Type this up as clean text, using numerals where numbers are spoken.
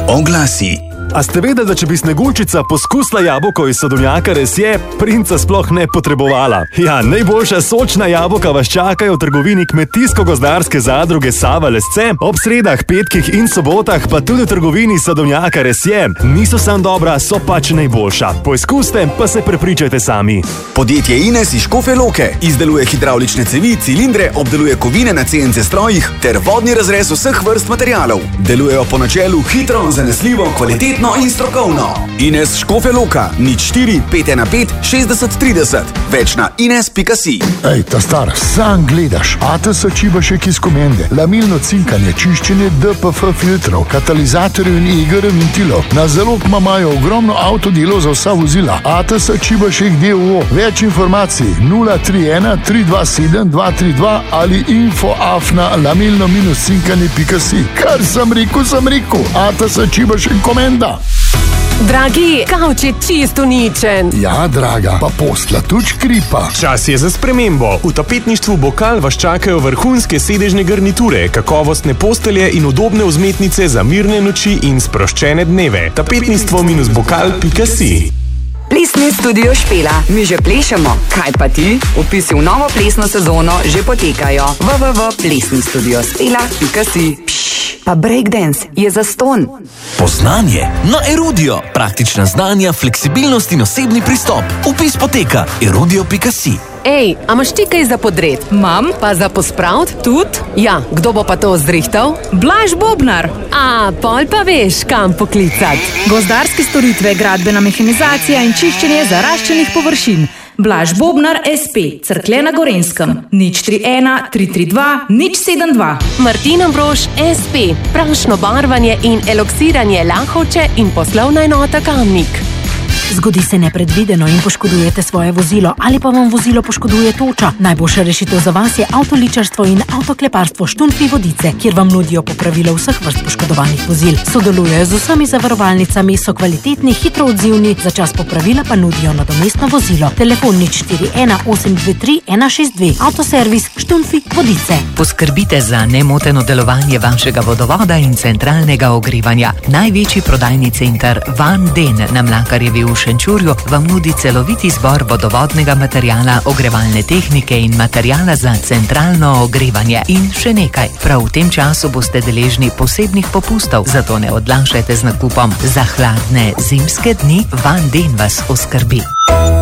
Oglasi. A ste vedeli, da če bi Sneguljčica poskusila jabolko iz sadovnjaka Resje, princa sploh ne potrebovala? Ja, najboljša sočna jabolka vas čakajo v trgovini Kmetijsko-gozdarske zadruge Sava Lesce, ob sredah, petkih in sobotah pa tudi v trgovini sadovnjaka Resje. Niso samo dobra, so pač najboljša. Poizkuste, pa se prepričajte sami. Podjetje Ines iz Škofje Loke izdeluje hidravlične cevi, cilindre, obdeluje kovine na CNC strojih ter vodni razrez vseh vrst materialov. Delujejo po načelu hitro, zanesljivo, kvalitetno in strokovno. Ines Škofje Loka, 04 515 60 30. Več na ines.si. Ej, ta star, sam gledaš. ATS Čibašek iz Komende. Lamilno cinkanje, čiščenje DPF filtrov, katalizatorjev in EGR ventilov. Na zalog imajo ogromno avtodelov za vsa vozila. ATS Čibašek d.o.o. Več informacij 031 327 232 ali info@lamilno-cinkanje.si. Kar sem rekel. ATS Čibašek Komenda. Dragi, kavč je čisto uničen. Ja, draga, pa posla tudi škripa. Čas je za spremembo. V tapetništvu Bokal vas čakajo vrhunske sedežne garniture, kakovostne postelje in udobne vzmetnice za mirne noči in sproščene dneve. tapetnistvo-bokal.si. Plesni studio Špela. Mi že plešemo. Kaj pa ti? Vpisi v novo plesno sezono že potekajo. www.plesnistudiospela.si. Pa breakdance je zastonj. Poznanje na Erudio. Praktična znanja, fleksibilnost in osebni pristop. Vpis poteka erudio.si. Ej, a imaš ti kaj za podred? Mam. Pa za pospravt? Tudi? Ja, kdo bo pa to zrihtal? Blaž Bobnar. A, pol pa veš, kam poklicat. Gozdarske storitve, gradbena mehanizacija in čiščenje zaraščenih površin. Blaž Bobnar SP, Cerklje na Gorenjskem. 031 332 072. Martin Ambrož SP, prašno barvanje in eloksiranje Lahovče in poslovna enota Kamnik. Zgodi se nepredvideno in poškodujete svoje vozilo ali pa vam vozilo poškoduje toča. Najboljša rešitev za vas je avtoličarstvo in avtokleparstvo Štunfi Vodice, kjer vam nudijo popravilo vseh vrst poškodovanih vozil. Sodelujejo z vsemi zavarovalnicami, so kvalitetni, hitro odzivni, za čas popravila pa nudijo nadomestno vozilo. Telefon 041 823 162. Avtoservis Štunfi Vodice. Poskrbite za nemoteno delovanje vašega vodovoda in centralnega ogrevanja. Največji prodajni center Van Den na Mlakarjevi v Šenčurju vam nudi celovit izbor vodovodnega materijala, ogrevalne tehnike in materijala za centralno ogrevanje. In še nekaj, prav v tem času boste deležni posebnih popustov, zato ne odlašajte z nakupom. Za hladne zimske dni Van Den vas oskrbi.